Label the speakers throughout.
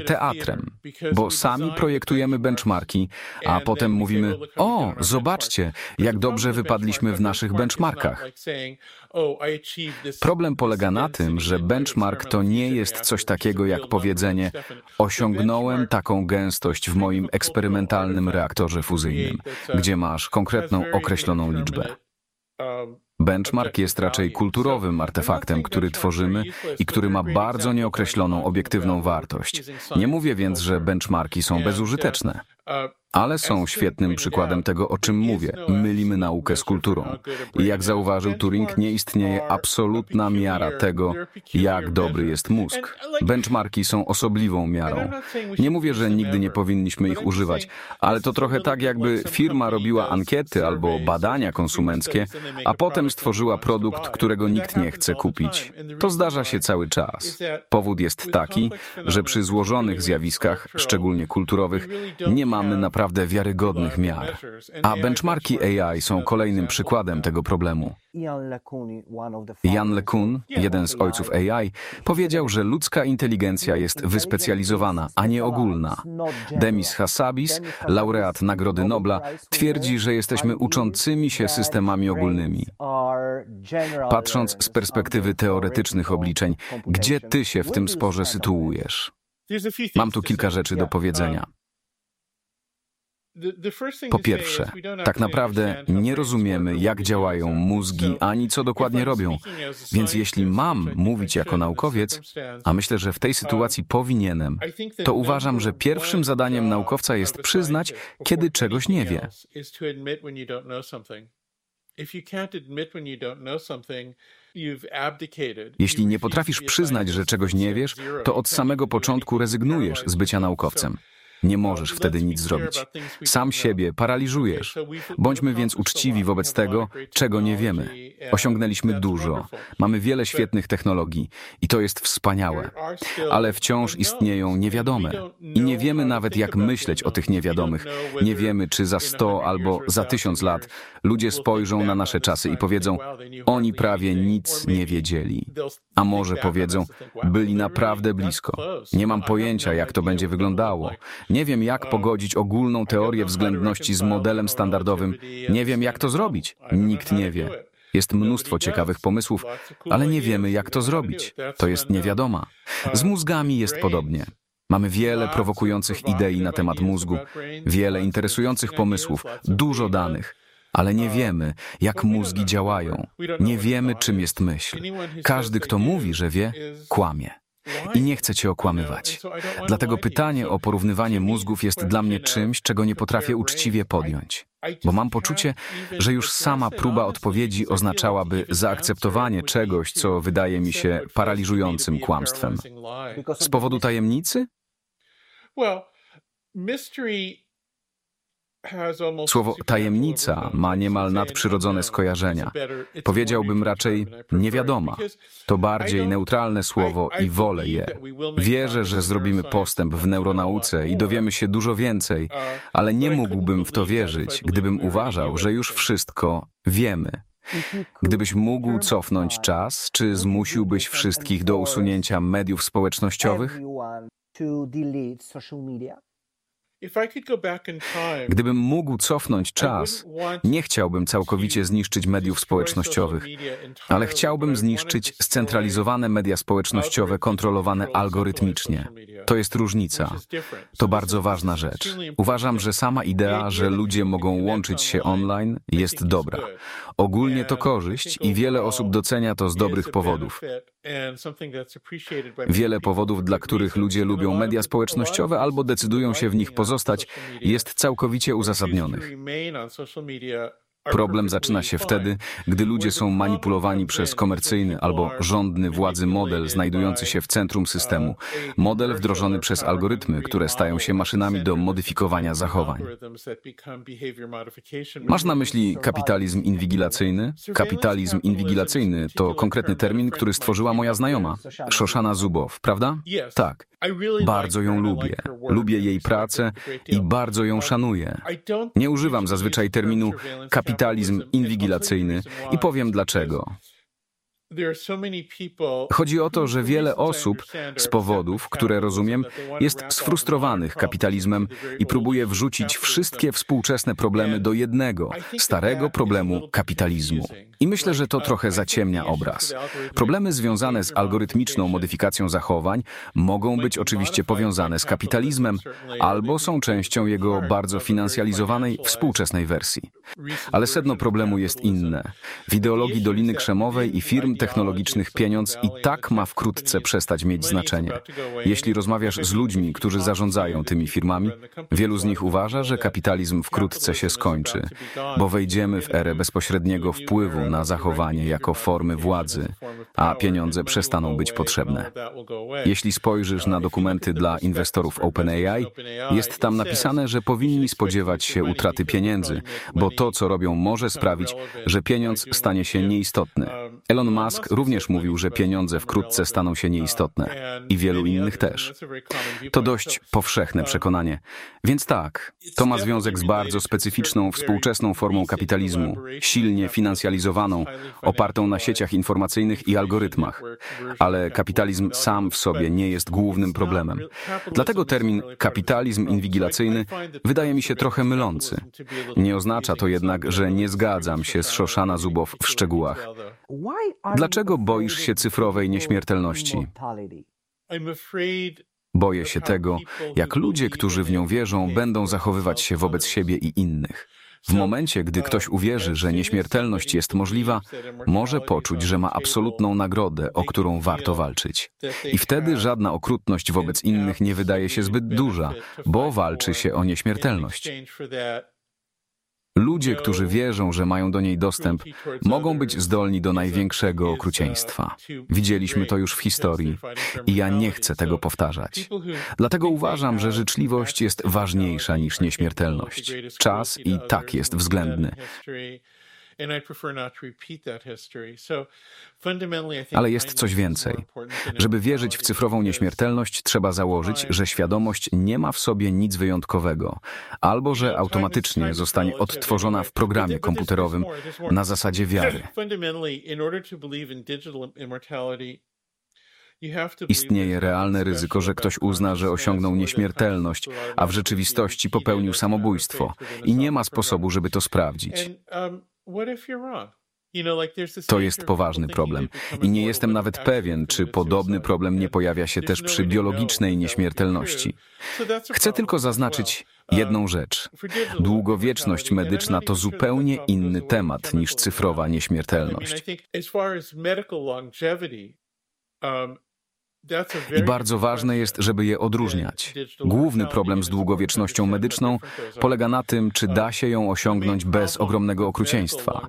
Speaker 1: teatrem, bo sami projektujemy benchmarki, a potem mówimy: o, zobaczcie, jak dobrze wypadliśmy w naszych benchmarkach. Problem polega na tym, że benchmark to nie jest coś takiego jak powiedzenie: osiągnąłem taką gęstość w moim eksperymentalnym reaktorze fuzyjnym, gdzie masz konkretną, określoną liczbę. Benchmark jest raczej kulturowym artefaktem, który tworzymy i który ma bardzo nieokreśloną, obiektywną wartość. Nie mówię więc, że benchmarki są bezużyteczne, ale są świetnym przykładem tego, o czym mówię. Mylimy naukę z kulturą. I jak zauważył Turing, nie istnieje absolutna miara tego, jak dobry jest mózg. Benchmarki są osobliwą miarą. Nie mówię, że nigdy nie powinniśmy ich używać, ale to trochę tak, jakby firma robiła ankiety albo badania konsumenckie, a potem stworzyła produkt, którego nikt nie chce kupić. To zdarza się cały czas. Powód jest taki, że przy złożonych zjawiskach, szczególnie kulturowych, nie mamy naprawdę wiarygodnych miar. A benchmarki AI są kolejnym przykładem tego problemu. Jan LeCun, jeden z ojców AI, powiedział, że ludzka inteligencja jest wyspecjalizowana, a nie ogólna. Demis Hassabis, laureat Nagrody Nobla, twierdzi, że jesteśmy uczącymi się systemami ogólnymi. Patrząc z perspektywy teoretycznych obliczeń, gdzie ty się w tym sporze sytuujesz? Mam tu kilka rzeczy do powiedzenia. Po pierwsze, tak naprawdę nie rozumiemy, jak działają mózgi, ani co dokładnie robią. Więc jeśli mam mówić jako naukowiec, a myślę, że w tej sytuacji powinienem, to uważam, że pierwszym zadaniem naukowca jest przyznać, kiedy czegoś nie wie. Jeśli nie potrafisz przyznać, że czegoś nie wiesz, to od samego początku rezygnujesz z bycia naukowcem. Nie możesz wtedy nic zrobić. Sam siebie paraliżujesz. Bądźmy więc uczciwi wobec tego, czego nie wiemy. Osiągnęliśmy dużo. Mamy wiele świetnych technologii i to jest wspaniałe. Ale wciąż istnieją niewiadome. I nie wiemy nawet, jak myśleć o tych niewiadomych. Nie wiemy, czy za 100 albo za 1000 lat ludzie spojrzą na nasze czasy i powiedzą: oni prawie nic nie wiedzieli. A może powiedzą: byli naprawdę blisko. Nie mam pojęcia, jak to będzie wyglądało. Nie wiem, jak pogodzić ogólną teorię względności z modelem standardowym. Nie wiem, jak to zrobić. Nikt nie wie. Jest mnóstwo ciekawych pomysłów, ale nie wiemy, jak to zrobić. To jest niewiadoma. Z mózgami jest podobnie. Mamy wiele prowokujących idei na temat mózgu, wiele interesujących pomysłów, dużo danych. Ale nie wiemy, jak mózgi działają. Nie wiemy, czym jest myśl. Każdy, kto mówi, że wie, kłamie. I nie chcę cię okłamywać. Dlatego pytanie o porównywanie mózgów jest dla mnie czymś, czego nie potrafię uczciwie podjąć. Bo mam poczucie, że już sama próba odpowiedzi oznaczałaby zaakceptowanie czegoś, co wydaje mi się paraliżującym kłamstwem. Z powodu tajemnicy? Słowo tajemnica ma niemal nadprzyrodzone skojarzenia. Powiedziałbym raczej niewiadoma. To bardziej neutralne słowo i wolę je. Wierzę, że zrobimy postęp w neuronauce i dowiemy się dużo więcej, ale nie mógłbym w to wierzyć, gdybym uważał, że już wszystko wiemy. Gdybyś mógł cofnąć czas, czy zmusiłbyś wszystkich do usunięcia mediów społecznościowych? Gdybym mógł cofnąć czas, nie chciałbym całkowicie zniszczyć mediów społecznościowych, ale chciałbym zniszczyć scentralizowane media społecznościowe kontrolowane algorytmicznie. To jest różnica. To bardzo ważna rzecz. Uważam, że sama idea, że ludzie mogą łączyć się online, jest dobra. Ogólnie to korzyść i wiele osób docenia to z dobrych powodów. Wiele powodów, dla których ludzie lubią media społecznościowe albo decydują się w nich pozostać, jest całkowicie uzasadnionych. Problem zaczyna się wtedy, gdy ludzie są manipulowani przez komercyjny albo rządny władzy model znajdujący się w centrum systemu. Model wdrożony przez algorytmy, które stają się maszynami do modyfikowania zachowań. Masz na myśli kapitalizm inwigilacyjny? Kapitalizm inwigilacyjny to konkretny termin, który stworzyła moja znajoma, Shoshana Zuboff, prawda? Tak. Bardzo ją lubię. Lubię jej pracę i bardzo ją szanuję. Nie używam zazwyczaj terminu kapitalizm inwigilacyjny i powiem dlaczego. Chodzi o to, że wiele osób z powodów, które rozumiem, jest sfrustrowanych kapitalizmem i próbuje wrzucić wszystkie współczesne problemy do jednego, starego problemu kapitalizmu. I myślę, że to trochę zaciemnia obraz. Problemy związane z algorytmiczną modyfikacją zachowań mogą być oczywiście powiązane z kapitalizmem albo są częścią jego bardzo finansjalizowanej współczesnej wersji. Ale sedno problemu jest inne. W ideologii Doliny Krzemowej i firm technologicznych pieniądz i tak ma wkrótce przestać mieć znaczenie. Jeśli rozmawiasz z ludźmi, którzy zarządzają tymi firmami, wielu z nich uważa, że kapitalizm wkrótce się skończy, bo wejdziemy w erę bezpośredniego wpływu na zachowanie jako formy władzy, a pieniądze przestaną być potrzebne. Jeśli spojrzysz na dokumenty dla inwestorów OpenAI, jest tam napisane, że powinni spodziewać się utraty pieniędzy, bo to, co robią, może sprawić, że pieniądz stanie się nieistotny. Elon Musk również mówił, że pieniądze wkrótce staną się nieistotne i wielu innych też. To dość powszechne przekonanie. Więc tak, to ma związek z bardzo specyficzną, współczesną formą kapitalizmu, silnie finansjalizowaną, opartą na sieciach informacyjnych i algorytmach. Ale kapitalizm sam w sobie nie jest głównym problemem. Dlatego termin kapitalizm inwigilacyjny wydaje mi się trochę mylący. Nie oznacza to jednak, że nie zgadzam się z Shoshana Zuboff w szczegółach. Dlaczego boisz się cyfrowej nieśmiertelności? Boję się tego, jak ludzie, którzy w nią wierzą, będą zachowywać się wobec siebie i innych. W momencie, gdy ktoś uwierzy, że nieśmiertelność jest możliwa, może poczuć, że ma absolutną nagrodę, o którą warto walczyć. I wtedy żadna okrutność wobec innych nie wydaje się zbyt duża, bo walczy się o nieśmiertelność. Ludzie, którzy wierzą, że mają do niej dostęp, mogą być zdolni do największego okrucieństwa. Widzieliśmy to już w historii i ja nie chcę tego powtarzać. Dlatego uważam, że życzliwość jest ważniejsza niż nieśmiertelność. Czas i tak jest względny. Ale jest coś więcej. Żeby wierzyć w cyfrową nieśmiertelność, trzeba założyć, że świadomość nie ma w sobie nic wyjątkowego, albo że automatycznie zostanie odtworzona w programie komputerowym na zasadzie wiary. Istnieje realne ryzyko, że ktoś uzna, że osiągnął nieśmiertelność, a w rzeczywistości popełnił samobójstwo i nie ma sposobu, żeby to sprawdzić. To jest poważny problem i nie jestem nawet pewien, czy podobny problem nie pojawia się też przy biologicznej nieśmiertelności. Chcę tylko zaznaczyć jedną rzecz. Długowieczność medyczna to zupełnie inny temat niż cyfrowa nieśmiertelność. I bardzo ważne jest, żeby je odróżniać. Główny problem z długowiecznością medyczną polega na tym, czy da się ją osiągnąć bez ogromnego okrucieństwa.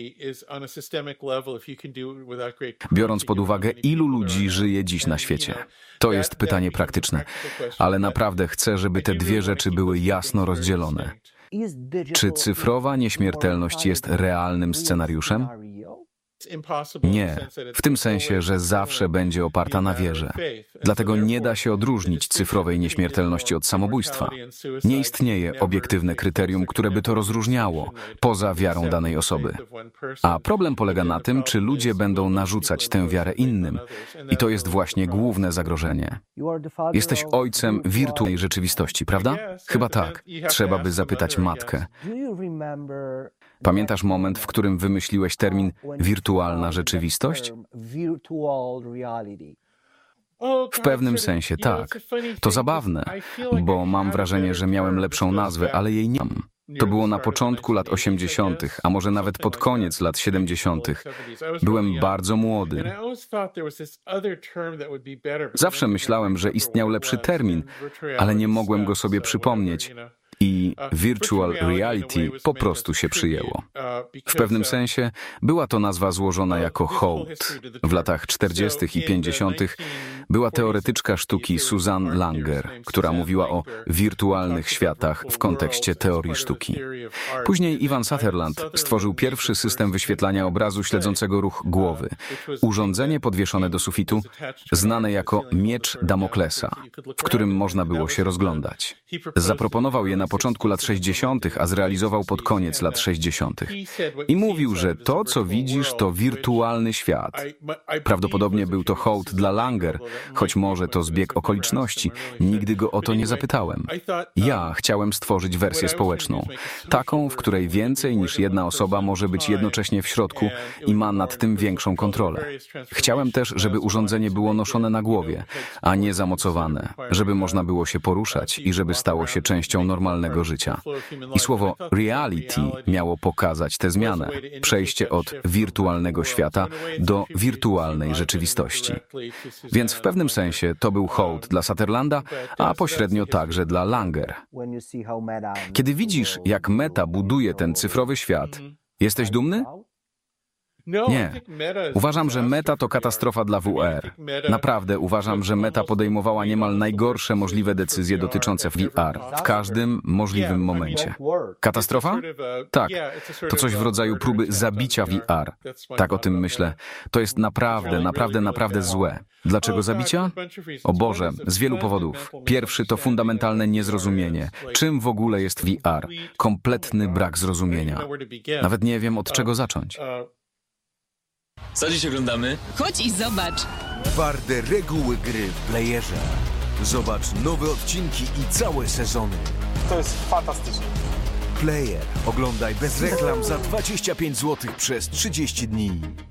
Speaker 1: Biorąc pod uwagę, ilu ludzi żyje dziś na świecie. To jest pytanie praktyczne, ale naprawdę chcę, żeby te dwie rzeczy były jasno rozdzielone. Czy cyfrowa nieśmiertelność jest realnym scenariuszem? Nie, w tym sensie, że zawsze będzie oparta na wierze. Dlatego nie da się odróżnić cyfrowej nieśmiertelności od samobójstwa. Nie istnieje obiektywne kryterium, które by to rozróżniało, poza wiarą danej osoby. A problem polega na tym, czy ludzie będą narzucać tę wiarę innym. I to jest właśnie główne zagrożenie. Jesteś ojcem wirtualnej rzeczywistości, prawda? Chyba tak. Trzeba by zapytać matkę. Pamiętasz moment, w którym wymyśliłeś termin wirtualna rzeczywistość? W pewnym sensie tak. To zabawne, bo mam wrażenie, że miałem lepszą nazwę, ale jej nie mam. To było na początku lat 80., a może nawet pod koniec lat 70. Byłem bardzo młody. Zawsze myślałem, że istniał lepszy termin, ale nie mogłem go sobie przypomnieć. I virtual reality po prostu się przyjęło. W pewnym sensie była to nazwa złożona jako hołd. W latach 40. i 50. była teoretyczka sztuki Susan Langer, która mówiła o wirtualnych światach w kontekście teorii sztuki. Później Ivan Sutherland stworzył pierwszy system wyświetlania obrazu śledzącego ruch głowy. Urządzenie podwieszone do sufitu, znane jako miecz Damoklesa, w którym można było się rozglądać. Zaproponował je na na początku lat 60., a zrealizował pod koniec lat 60. I mówił, że to, co widzisz, to wirtualny świat. Prawdopodobnie był to hołd dla Langer, choć może to zbieg okoliczności. Nigdy go o to nie zapytałem. Ja chciałem stworzyć wersję społeczną, taką, w której więcej niż jedna osoba może być jednocześnie w środku i ma nad tym większą kontrolę. Chciałem też, żeby urządzenie było noszone na głowie, a nie zamocowane, żeby można było się poruszać i żeby stało się częścią normalnego życia. I słowo reality miało pokazać tę zmianę, przejście od wirtualnego świata do wirtualnej rzeczywistości. Więc w pewnym sensie to był hołd dla Sutherlanda, a pośrednio także dla Langer. Kiedy widzisz, jak Meta buduje ten cyfrowy świat, jesteś dumny? Nie. Uważam, że Meta to katastrofa dla VR. Naprawdę uważam, że Meta podejmowała niemal najgorsze możliwe decyzje dotyczące VR w każdym możliwym momencie. Katastrofa? Tak. To coś w rodzaju próby zabicia VR. Tak o tym myślę. To jest naprawdę złe. Dlaczego zabicia? O Boże, z wielu powodów. Pierwszy to fundamentalne niezrozumienie. Czym w ogóle jest VR? Kompletny brak zrozumienia. Nawet nie wiem, od czego zacząć.
Speaker 2: Co dziś oglądamy?
Speaker 3: Chodź i zobacz.
Speaker 4: Twarde reguły gry w playerze. Zobacz nowe odcinki i całe sezony.
Speaker 5: To jest fantastyczne.
Speaker 4: Player. Oglądaj bez reklam za 25 zł przez 30 dni.